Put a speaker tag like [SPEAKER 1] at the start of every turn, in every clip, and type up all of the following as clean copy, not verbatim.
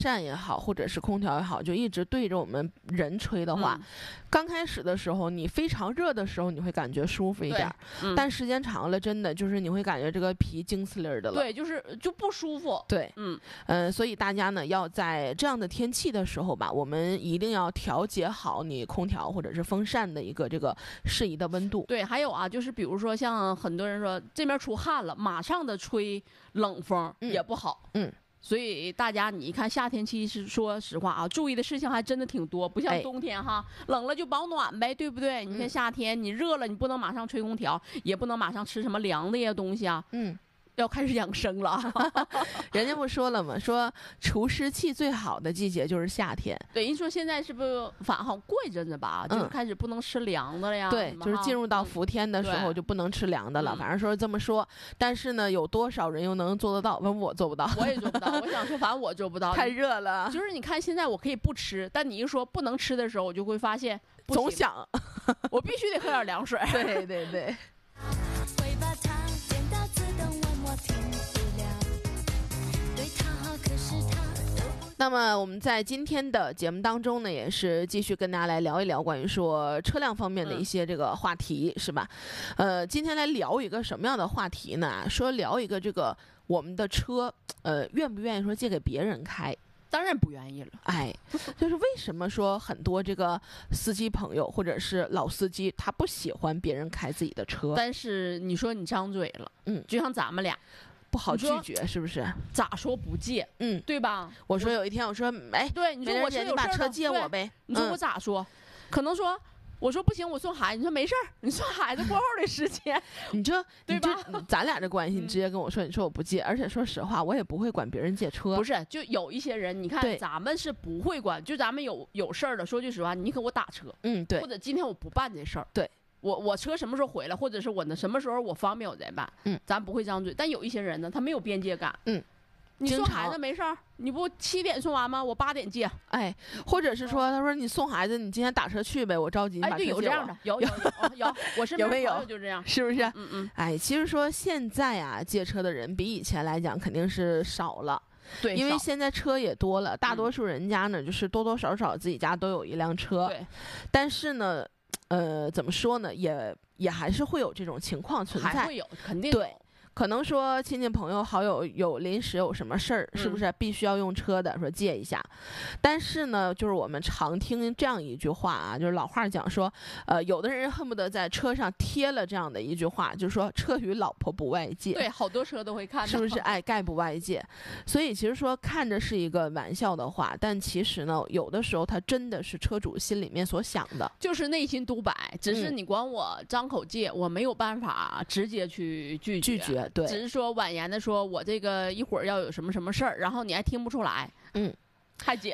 [SPEAKER 1] 扇也好，或者是空调也好，就一直对着我们人吹的话，刚开始的时候，你非常热的时候，你会感觉舒服一点，但时间长了，真的就是你会感觉这个皮筋丝儿的了。
[SPEAKER 2] 对，就不舒服。
[SPEAKER 1] 对，所以大家呢要在这样的天气的时候吧，我们一定要调节好你空调或者是风扇的一个这个适宜的温度。
[SPEAKER 2] 对，还有啊，就是比如说像很多人说这边出汗了，马上的吹冷风也不好。所以大家你一看夏天期是说实话啊，注意的事情还真的挺多，不像冬天哈，冷了就保暖呗，对不对？你看夏天你热了，你不能马上吹空调，也不能马上吃什么凉的呀东西啊。要开始养生了。
[SPEAKER 1] 人家不说了吗？说除湿气最好的季节就是夏天。
[SPEAKER 2] 对，人说现在是不是反正好像过一阵子吧，就是开始不能吃凉的了呀。
[SPEAKER 1] 对，就是进入到伏天的时候就不能吃凉的了。反正说这么说，但是呢，有多少人又能做得到？我做不到，
[SPEAKER 2] 我也做不到。我想说，反正我做不到，
[SPEAKER 1] 太热了。
[SPEAKER 2] 就是你看现在我可以不吃，但你一说不能吃的时候，我就会发现
[SPEAKER 1] 总想，
[SPEAKER 2] 我必须得喝点凉水。
[SPEAKER 1] 对对对。
[SPEAKER 3] 会把它变到自动问我停不了，对他好可是他
[SPEAKER 1] 那么我们在今天的节目当中呢，也是继续跟大家来聊一聊关于说车辆方面的一些这个话题，是吧？今天来聊一个什么样的话题呢？说聊一个这个我们的车，愿不愿意说借给别人开？
[SPEAKER 2] 当然不愿意了。
[SPEAKER 1] 哎，就是为什么说很多这个司机朋友或者是老司机，他不喜欢别人开自己的车？
[SPEAKER 2] 但是你说你张嘴了，就像咱们俩。
[SPEAKER 1] 不好拒绝，是不是？
[SPEAKER 2] 咋说不借？对吧？
[SPEAKER 1] 我说有一天，我说，哎，
[SPEAKER 2] 对，你说我
[SPEAKER 1] 你把车借我呗。
[SPEAKER 2] 你说我咋说？可能说，我说不行，我送孩子。你说没事儿，你送孩子过后的时间，
[SPEAKER 1] 你这
[SPEAKER 2] 对吧？
[SPEAKER 1] 咱俩这关系，你直接跟我说，你说我不借，而且说实话，我也不会管别人借车。
[SPEAKER 2] 不是，就有一些人，你看咱们是不会管，就咱们有事儿了，说句实话，你给我打车，
[SPEAKER 1] 对，
[SPEAKER 2] 或者今天我不办这事儿，
[SPEAKER 1] 对。
[SPEAKER 2] 我车什么时候回来，或者是我什么时候我方便我再办，咱不会张嘴。但有一些人呢，他没有边界感，你送孩子没事儿，你不7点送完吗？我8点借，
[SPEAKER 1] 哎，或者是说，他说你送孩子，你今天打车去呗，我着急，你把车借我。
[SPEAKER 2] 有这样的，有，我身边朋友就这样，
[SPEAKER 1] 是不是？哎，其实说现在啊，借车的人比以前来讲肯定是少了。
[SPEAKER 2] 对，
[SPEAKER 1] 因为现在车也多了，大多数人家呢，就是多多少少自己家都有一辆车。
[SPEAKER 2] 对，
[SPEAKER 1] 但是呢。怎么说呢？也还是会有这种情况存在，
[SPEAKER 2] 还会有，肯定有。
[SPEAKER 1] 对，可能说亲戚朋友好友有临时有什么事儿，是不是必须要用车的，说借一下。但是呢，就是我们常听这样一句话啊，就是老话讲说，有的人恨不得在车上贴了这样的一句话，就是说车与老婆不外借。
[SPEAKER 2] 对，好多车都会看到，
[SPEAKER 1] 是不是？哎，概不外借。所以其实说看着是一个玩笑的话，但其实呢，有的时候他真的是车主心里面所想的，
[SPEAKER 2] 就是内心独白。只是你管我张口借，我没有办法直接去拒绝。
[SPEAKER 1] 对，
[SPEAKER 2] 只是说婉言的说，我这个一会儿要有什么什么事儿，然后你还听不出来，还借。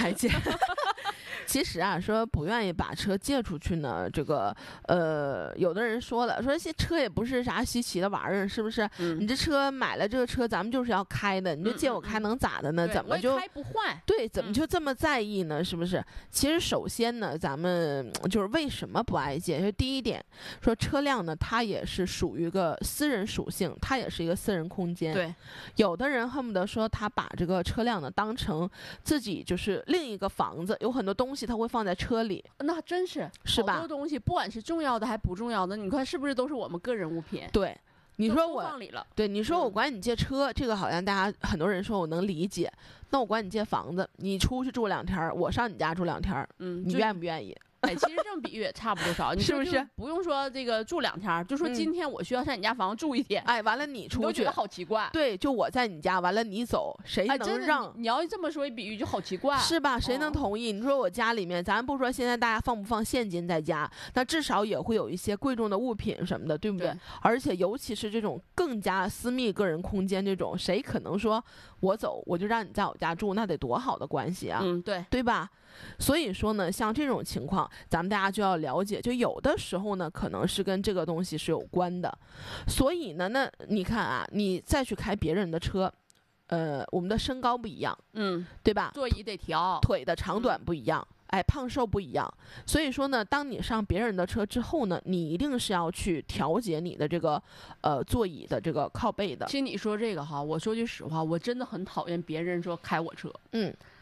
[SPEAKER 1] 其实啊，说不愿意把车借出去呢，这个有的人说了，说这车也不是啥稀奇的玩意儿，是不是？你这车买了这个车，咱们就是要开的，你就借我开能咋的呢？怎么就
[SPEAKER 2] 开不坏？
[SPEAKER 1] 对，怎么就这么在意呢？是不是？其实首先呢，咱们就是为什么不爱借？就第一点，说车辆呢，它也是属于一个私人属性，它也是一个私人空间。
[SPEAKER 2] 对，
[SPEAKER 1] 有的人恨不得说他把这个车辆呢当成自己就是另一个房子，有很多东西他会放在车里，
[SPEAKER 2] 那真是
[SPEAKER 1] 吧？
[SPEAKER 2] 好多东西不管是重要的还不重要的，你看是不是都是我们个人物品？
[SPEAKER 1] 对，你说我
[SPEAKER 2] 放里了，
[SPEAKER 1] 对，你说我管你借车，这个好像大家很多人说我能理解。那我管你借房子，你出去住2天，我上你家住2天，你愿不愿意？
[SPEAKER 2] 哎，其实这么比喻也差不多少，你
[SPEAKER 1] 是不是？
[SPEAKER 2] 不用说这个住2天，就说今天我需要上你家房子住1天，
[SPEAKER 1] 哎，完了你出去，
[SPEAKER 2] 你都觉得好奇怪。
[SPEAKER 1] 对，就我在你家，完了你走，谁能让？
[SPEAKER 2] 你要这么说一比喻就好奇怪，
[SPEAKER 1] 是吧？谁能同意？你说我家里面，咱不说现在大家放不放现金在家，那至少也会有一些贵重的物品什么的，对不对？而且尤其是这种更加私密个人空间这种，谁可能说我走我就让你在我家住，那得多好的关系啊？对吧？所以说呢，像这种情况，咱们大家就要了解，就有的时候呢，可能是跟这个东西是有关的。所以呢，那你看啊，你再去开别人的车，我们的身高不一样，对吧？
[SPEAKER 2] 座椅得调，
[SPEAKER 1] 腿的长短不一样。 胖瘦不一样。所以说呢，当你上别人的车之后呢，你一定是要去调节你的这个座椅的这个靠背的。
[SPEAKER 2] 其实你说这个哈，我说句实话，我真的很讨厌别人说开我车。